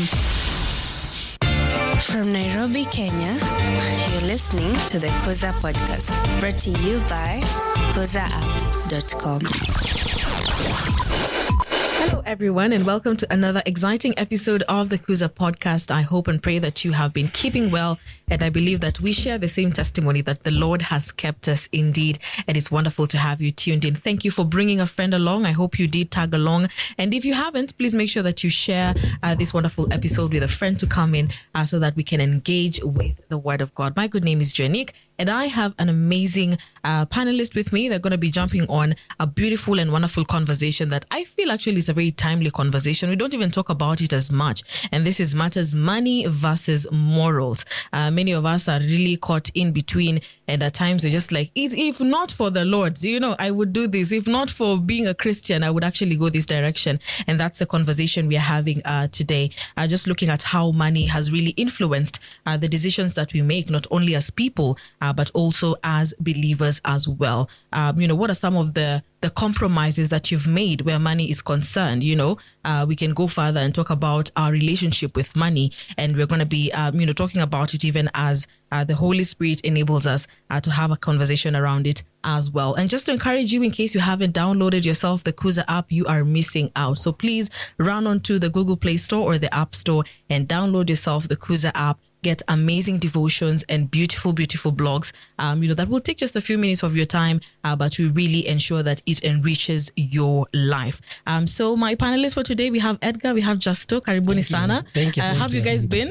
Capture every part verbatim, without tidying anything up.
From Nairobi, Kenya, you're listening to the Kuza Podcast, brought to you by kuza app dot com. Hello, everyone, and welcome to another exciting episode of the Kuza Podcast. I hope and pray that you have been keeping well, and I believe that we share the same testimony that the Lord has kept us indeed, and it's wonderful to have you tuned in. Thank you for bringing a friend along. I hope you did tag along, and if you haven't, please make sure that you share uh, this wonderful episode with a friend to come in uh, so that we can engage with the Word of God. My good name is Jonique, and I have an amazing uh, panelist with me. They're going to be jumping on a beautiful and wonderful conversation that I feel actually is a very timely conversation. We don't even talk about it as much. And this is matters money versus morals. Uh, many of us are really caught in between. And at times we're just like, if not for the Lord, you know, I would do this. If not for being a Christian, I would actually go this direction. And that's the conversation we are having uh, today. Uh, just looking at how money has really influenced uh, the decisions that we make, not only as people, uh, but also as believers as well. Um, you know, what are some of the the compromises that you've made where money is concerned? You know, uh, we can go further and talk about our relationship with money. And we're going to be, um, you know, talking about it even as uh, the Holy Spirit enables us uh, to have a conversation around it as well. And just to encourage you, in case you haven't downloaded yourself the Kuza app, you are missing out. So please run onto the Google Play Store or the App Store and download yourself the Kuza app. Get amazing devotions and beautiful, beautiful blogs, um, you know, that will take just a few minutes of your time, uh, but to really ensure that it enriches your life. Um, so my panelists for today, we have Edgar, we have Justo. Karibuni sana. Thank you. Uh, thank have you guys been?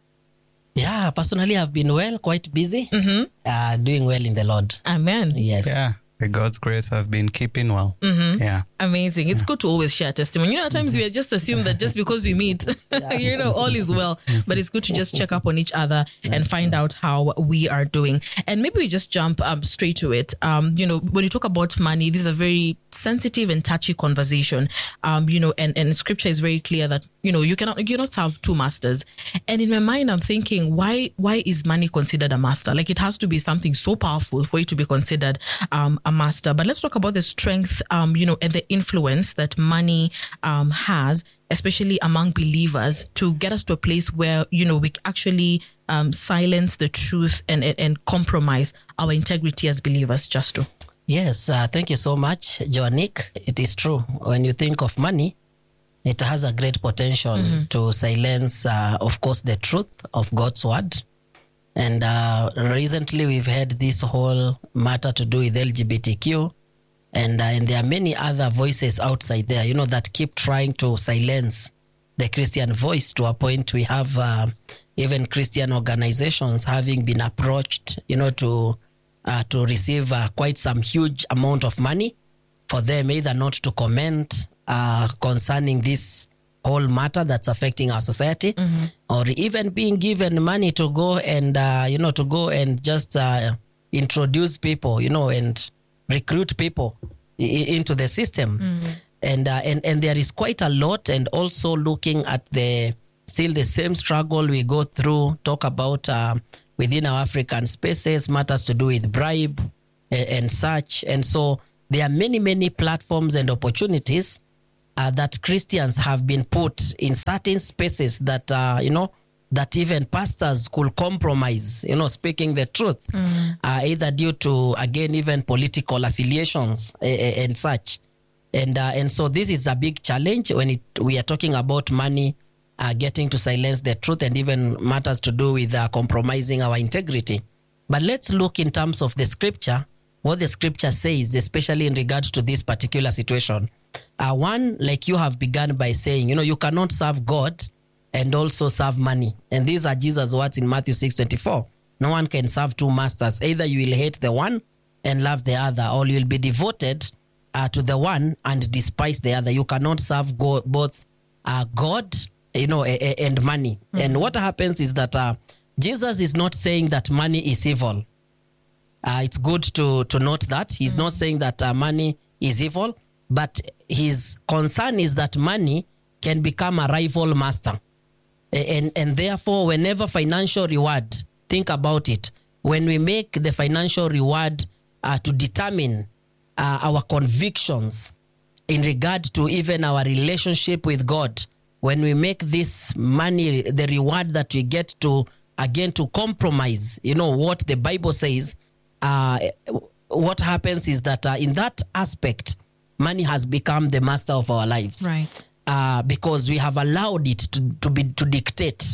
Yeah, personally, I've been well, quite busy, Mm-hmm. uh, doing well in the Lord. Amen. Yes. Yeah, by God's grace, I've been keeping well. Mm-hmm. Yeah. Amazing. It's good to always share testimony. You know, at times we just assume that just because we meet, you know, all is well. But it's good to just check up on each other and find out how we are doing. And maybe we just jump um, straight to it. Um, you know, when you talk about money, this is a very sensitive and touchy conversation. Um, you know, and, and scripture is very clear that, you know, you cannot you cannot have two masters. And in my mind, I'm thinking, why why is money considered a master? Like, it has to be something so powerful for it to be considered um, a master. But let's talk about the strength, um, you know, and the influence that money um, has, especially among believers, to get us to a place where, you know, we actually um, silence the truth and, and, and compromise our integrity as believers. Justo. Yes, uh, thank you so much, Joanique. It is true. When you think of money, it has a great potential mm-hmm. to silence, uh, of course, the truth of God's word. And uh, recently we've had this whole matter to do with L G B T Q. And, uh, and there are many other voices outside there, you know, that keep trying to silence the Christian voice, to a point we have uh, even Christian organizations having been approached, you know, to uh, to receive uh, quite some huge amount of money for them either not to comment uh, concerning this whole matter that's affecting our society, mm-hmm. or even being given money to go and, uh, you know, to go and just uh, introduce people, you know, and recruit people I- into the system. Mm. And, uh, and and there is quite a lot. And also looking at the still the same struggle we go through, talk about uh, within our African spaces, matters to do with bribe and, and such. And so there are many, many platforms and opportunities uh, that Christians have been put in certain spaces that, uh, you know, that even pastors could compromise, you know, speaking the truth, mm. uh, either due to, again, even political affiliations uh, and such. And uh, and so this is a big challenge when it, we are talking about money uh, getting to silence the truth, and even matters to do with uh, compromising our integrity. But let's look in terms of the scripture, what the scripture says, especially in regards to this particular situation. Uh, one, like you have begun by saying, you know, you cannot serve God and also serve money. And these are Jesus' words in Matthew six twenty-four. No one can serve two masters. Either you will hate the one and love the other, or you will be devoted uh, to the one and despise the other. You cannot serve God, both uh, God, you know, a, a, and money. Mm-hmm. And what happens is that uh, Jesus is not saying that money is evil. Uh, it's good to, to note that. He's mm-hmm. not saying that uh, money is evil, but his concern is that money can become a rival master. And, and therefore, whenever financial reward, think about it. When we make the financial reward uh, to determine uh, our convictions in regard to even our relationship with God, when we make this money the reward that we get to, again, to compromise, you know, what the Bible says, uh, what happens is that uh, in that aspect, money has become the master of our lives. Right. Uh, because we have allowed it to, to be to dictate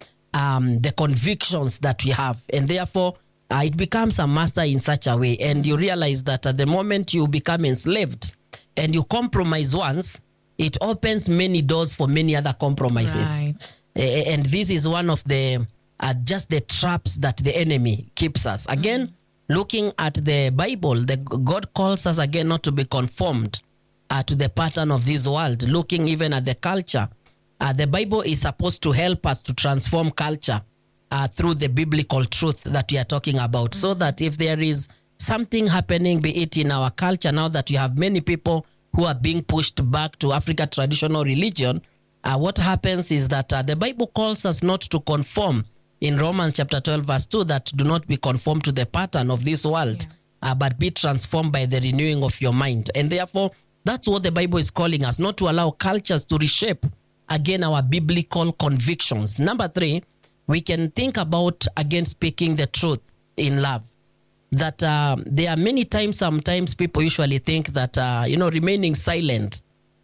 um, the convictions that we have. And therefore, uh, it becomes a master in such a way. And you realize that at the moment you become enslaved and you compromise once, it opens many doors for many other compromises. Right. Uh, and this is one of the, uh, just the traps that the enemy keeps us. Again, mm-hmm. looking at the Bible, the God calls us again not to be conformed uh, to the pattern of this world. Looking even at the culture, uh, the Bible is supposed to help us to transform culture uh, through the biblical truth that we are talking about. Mm-hmm. So that if there is something happening, be it in our culture, now that you have many people who are being pushed back to Africa traditional religion, uh, what happens is that uh, the Bible calls us not to conform. In Romans chapter twelve, verse two, that do not be conformed to the pattern of this world, yeah. uh, but be transformed by the renewing of your mind. And therefore, that's what the Bible is calling us, not to allow cultures to reshape, again, our biblical convictions. Number three, we can think about, again, speaking the truth in love. That uh, there are many times, sometimes people usually think that, uh, you know, remaining silent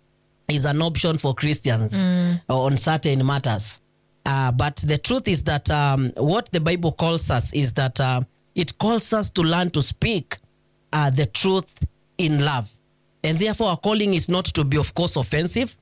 is an option for Christians mm. on certain matters. Uh, but the truth is that um, what the Bible calls us is that uh, it calls us to learn to speak uh, the truth in love. And therefore, our calling is not to be, of course, offensive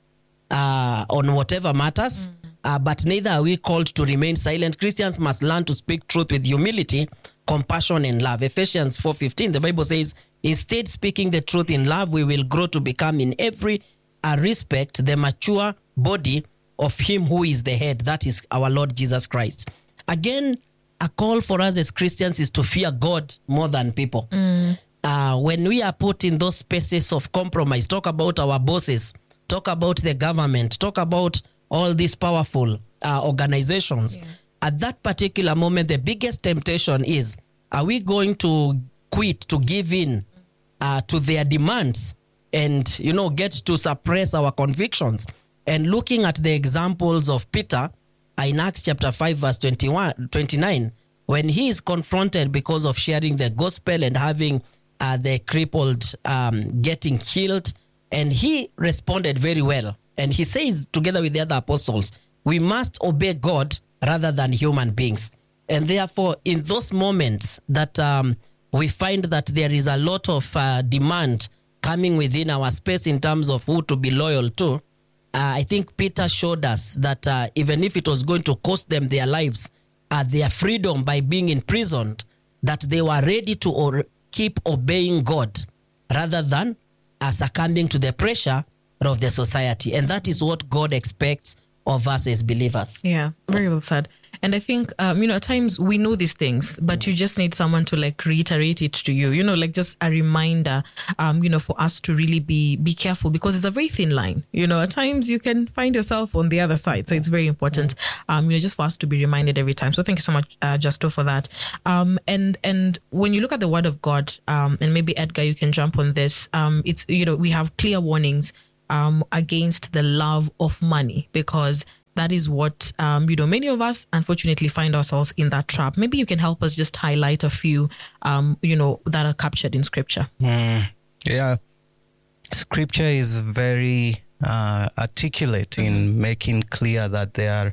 uh, on whatever matters, mm. uh, but neither are we called to remain silent. Christians must learn to speak truth with humility, compassion, and love. Ephesians four fifteen, the Bible says, instead, speaking the truth in love, we will grow to become in every uh, respect the mature body of him who is the head, that is our Lord Jesus Christ. Again, a call for us as Christians is to fear God more than people. Mm. Uh, when we are put in those spaces of compromise, talk about our bosses, talk about the government, talk about all these powerful uh, organizations. Yeah. At that particular moment, the biggest temptation is, are we going to quit, to give in uh, to their demands and, you know, get to suppress our convictions? And looking at the examples of Peter in Acts chapter five, verse twenty-one, twenty-nine, when he is confronted because of sharing the gospel and having uh, the crippled um, getting healed, and he responded very well. And he says, together with the other apostles, we must obey God rather than human beings. And therefore, in those moments that um, we find that there is a lot of uh, demand coming within our space in terms of who to be loyal to, Uh, I think Peter showed us that uh, even if it was going to cost them their lives, uh, their freedom by being imprisoned, that they were ready to or keep obeying God rather than uh, succumbing to the pressure of the society. And that is what God expects of us as believers. Yeah, very well said. And I think, um, you know, at times we know these things, but you just need someone to like reiterate it to you, you know, like just a reminder, um, you know, for us to really be be careful, because it's a very thin line. You know, at times you can find yourself on the other side. So it's very important, um, you know, just for us to be reminded every time. So thank you so much, uh, Justo, for that. Um, and and when you look at the Word of God, um, and maybe Edgar, you can jump on this. Um, it's, you know, we have clear warnings um, against the love of money, because that is what, um, you know, many of us, unfortunately, find ourselves in that trap. Maybe you can help us just highlight a few, um, you know, that are captured in Scripture. Mm, yeah. Scripture is very uh, articulate mm-hmm. in making clear that there are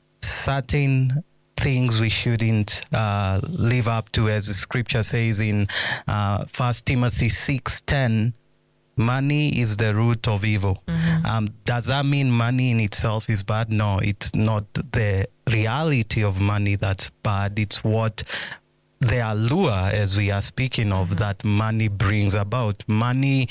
certain things we shouldn't uh, live up to, as the Scripture says in uh, First Timothy six ten. Money is the root of evil. Mm-hmm. Um, does that mean money in itself is bad? No, it's not the reality of money that's bad. It's what the allure, as we are speaking of, mm-hmm. that money brings about. Money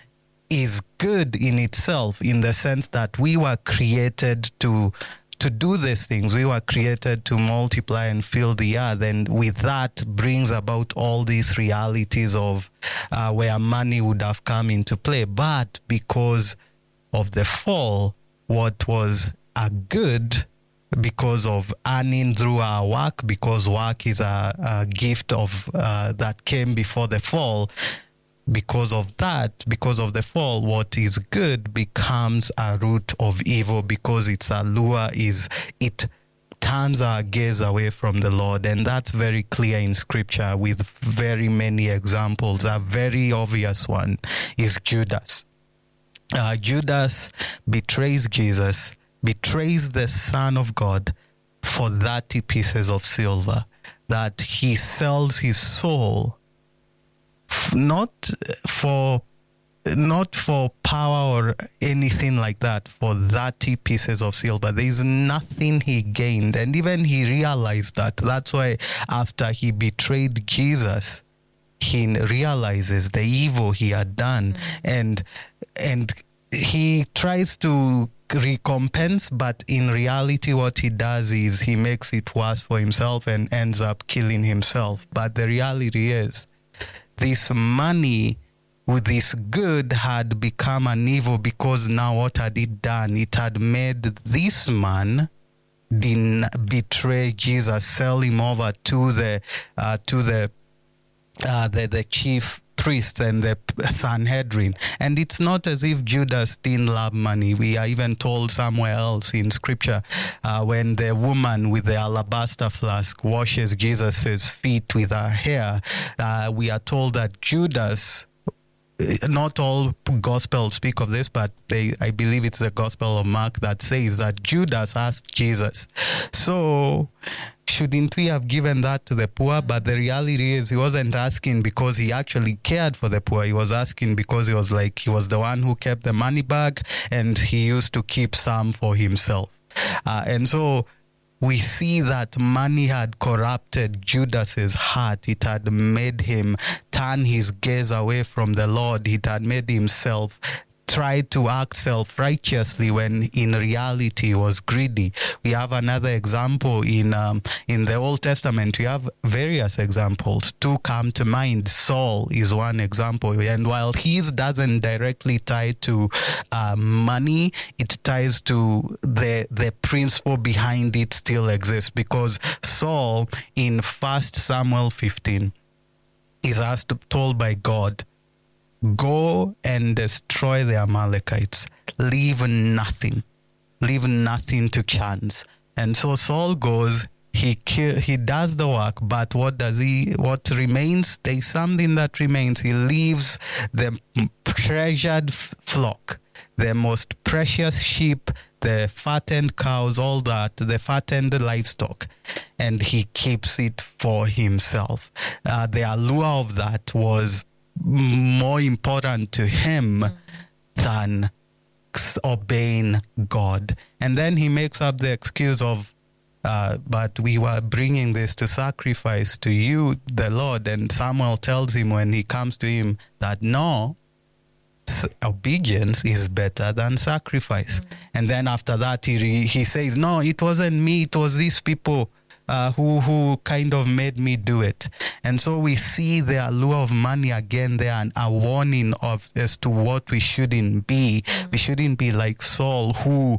is good in itself, in the sense that we were created to to do these things. We were created to multiply and fill the earth, and with that brings about all these realities of uh, where money would have come into play. But because of the fall, what was a good, because of earning through our work, because work is a, a gift of uh, that came before the fall, because of that, because of the fall, what is good becomes a root of evil, because its allure is it turns our gaze away from the Lord. And that's very clear in scripture with very many examples. A very obvious one is Judas. Uh, Judas betrays Jesus, betrays the Son of God for thirty pieces of silver, that he sells his soul not for not for power or anything like that, for thirty pieces of silver. There is nothing he gained. And even he realized that. That's why after he betrayed Jesus, he realizes the evil he had done. Mm-hmm. And and he tries to recompense, but in reality what he does is he makes it worse for himself and ends up killing himself. But the reality is, this money with this good had become an evil, because now what had it done? It had made this man den- betray Jesus, sell him over to the uh, to the, uh, the the chief priests and the Sanhedrin. And it's not as if Judas didn't love money. We are even told somewhere else in scripture, uh, when the woman with the alabaster flask washes Jesus's feet with her hair, uh, we are told that Judas, not all gospels speak of this, but they, I believe it's the Gospel of Mark that says that Judas asked Jesus, so shouldn't we have given that to the poor? But the reality is, he wasn't asking because he actually cared for the poor. He was asking because he was like, he was the one who kept the money bag, and he used to keep some for himself. Uh, and so we see that money had corrupted Judas's heart. It had made him turn his gaze away from the Lord. It had made himself try to act self-righteously when in reality he was greedy. We have another example in um, in the Old Testament. We have various examples. Two come to mind. Saul is one example. And while his doesn't directly tie to uh, money, it ties to the the principle behind it still exists, because Saul in First Samuel fifteen is asked, told by God, go and destroy the Amalekites. Leave nothing. Leave nothing to chance. And so Saul goes, he kill, he does the work, but what does he, what remains? There's something that remains. He leaves the treasured f- flock, the most precious sheep, the fattened cows, all that, the fattened livestock, and he keeps it for himself. Uh, the allure of that was more important to him mm. than obeying God. And then he makes up the excuse of, uh, but we were bringing this to sacrifice to you, the Lord. And Samuel tells him when he comes to him that no, obedience is better than sacrifice. Mm. And then after that, he re- he says, no, it wasn't me, it was these people Uh, who who kind of made me do it. And so we see the allure of money again there, and a warning of as to what we shouldn't be. Mm-hmm. We shouldn't be like Saul, who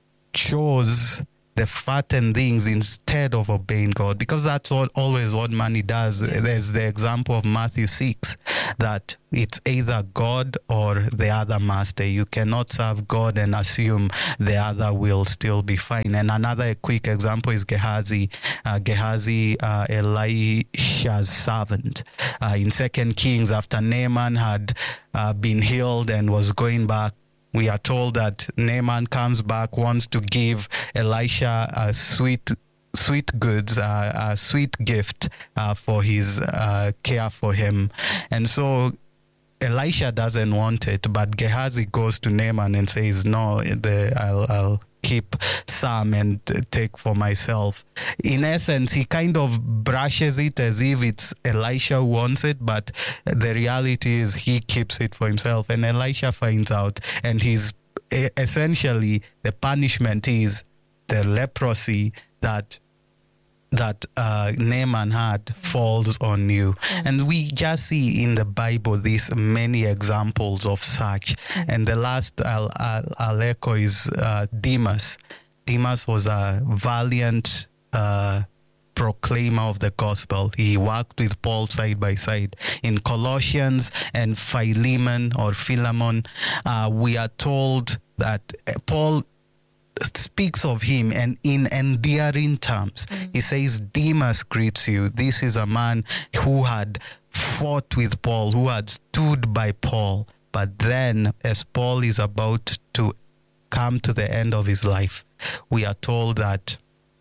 chose the fattened things instead of obeying God, because that's what, always what money does. There's the example of Matthew six, that it's either God or the other master. You cannot serve God and assume the other will still be fine. And another quick example is Gehazi. Uh, Gehazi, uh, Elisha's servant. Uh, in Second Kings, after Naaman had uh, been healed and was going back, we are told that Naaman comes back, wants to give Elisha a sweet, sweet goods, uh, a sweet gift uh, for his uh, care for him. And so Elisha doesn't want it, but Gehazi goes to Naaman and says, no, the, I'll, I'll keep some and take for myself. In essence, he kind of brushes it as if it's Elisha who wants it, but the reality is he keeps it for himself. And Elisha finds out, and he's essentially, the punishment is the leprosy that that uh, Naaman had falls on you. Mm. And we just see in the Bible these many examples of such. Mm. And the last I'll, I'll, I'll echo is uh, Demas. Demas was a valiant uh, proclaimer of the gospel. He worked with Paul side by side. In Colossians and Philemon or Philemon, uh, we are told that Paul speaks of him and in endearing terms. Mm. He says, Demas greets you. This is a man who had fought with Paul, who had stood by Paul. But then, as Paul is about to come to the end of his life, we are told that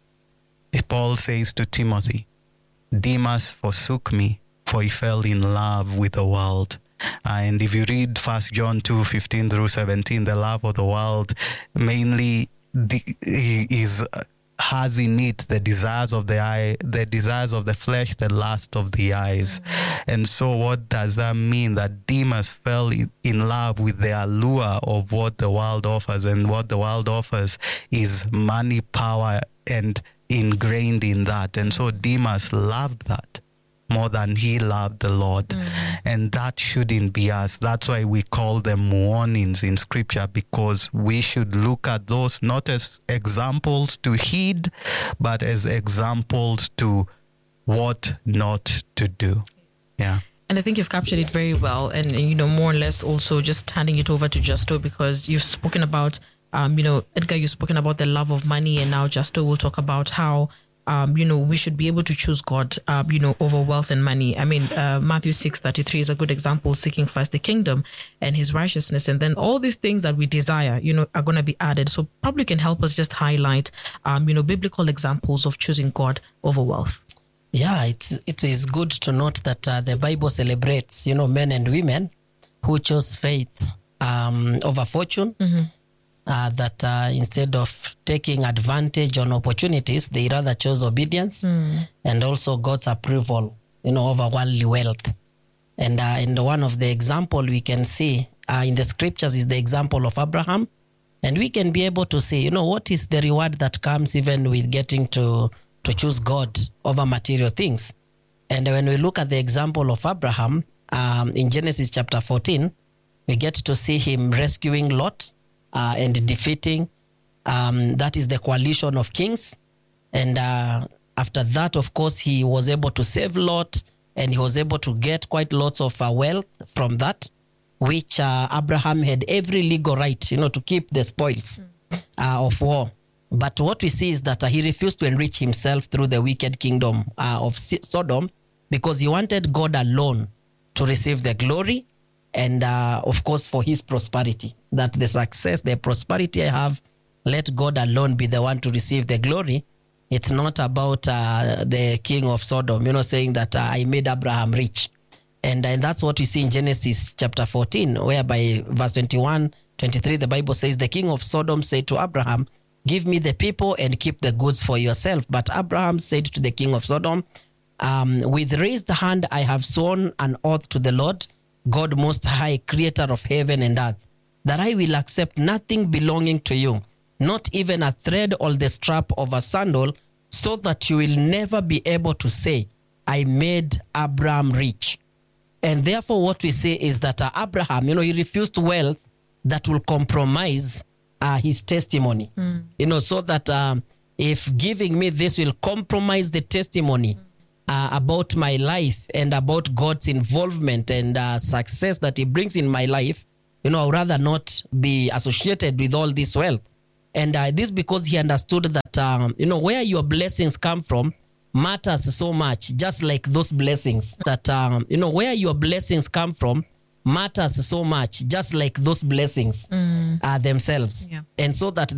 Paul says to Timothy, Demas forsook me, for he fell in love with the world. Uh, and if you read First John two fifteen through seventeen, the love of the world mainly the, is has in it the desires of the eye, the desires of the flesh, the lust of the eyes. Mm-hmm. And so what does that mean? That Demas fell in love with the allure of what the world offers, and what the world offers is money, power, and ingrained in that. And so Demas loved that more than he loved the Lord. Mm-hmm. And that shouldn't be us. That's why we call them warnings in Scripture, because we should look at those not as examples to heed, but as examples to what not to do. Yeah. And I think you've captured it very well. And, and, you know, more or less also just handing it over to Justo, because you've spoken about, um, you know, Edgar, you've spoken about the love of money, and now Justo will talk about how Um, you know, we should be able to choose God, uh, you know, over wealth and money. I mean, uh, Matthew six thirty-three is a good example, seeking first the kingdom and his righteousness. And then all these things that we desire, you know, are going to be added. So probably can help us just highlight, um, you know, biblical examples of choosing God over wealth. Yeah, it's, it is good to note that uh, the Bible celebrates, you know, men and women who chose faith um, over fortune. Mm-hmm. Uh, that uh, instead of taking advantage on opportunities, they rather chose obedience mm. and also God's approval, you know, over worldly wealth. And uh, and one of the example we can see uh, in the scriptures is the example of Abraham. And we can be able to see, you know, what is the reward that comes even with getting to, to choose God over material things. And when we look at the example of Abraham, um, in Genesis chapter fourteen, we get to see him rescuing Lot, Uh, and defeating, um, that is the coalition of kings. And uh, after that, of course, he was able to save Lot, and he was able to get quite lots of uh, wealth from that, which uh, Abraham had every legal right, you know, to keep the spoils uh, of war. But what we see is that uh, he refused to enrich himself through the wicked kingdom uh, of Sodom, because he wanted God alone to receive the glory. And, uh, of course, for his prosperity, that the success, the prosperity I have, let God alone be the one to receive the glory. It's not about uh, the king of Sodom, you know, saying that uh, I made Abraham rich. And, and that's what we see in Genesis chapter fourteen, whereby verse twenty-one, twenty-three, the Bible says, the king of Sodom said to Abraham, give me the people and keep the goods for yourself. But Abraham said to the king of Sodom, um, with raised hand I have sworn an oath to the Lord, God most high, creator of heaven and earth, that I will accept nothing belonging to you, not even a thread or the strap of a sandal, so that you will never be able to say, I made Abraham rich. And therefore what we say is that uh, Abraham, you know, he refused wealth that will compromise uh, his testimony. Mm. You know, so that um, if giving me this will compromise the testimony mm. Uh, about my life and about God's involvement and uh, success that he brings in my life, you know, I would rather not be associated with all this wealth. And uh, this because he understood that, um, you know, where your blessings come from matters so much, just like those blessings that, um, you know, where your blessings come from matters so much, just like those blessings mm. uh, themselves. Yeah. And so that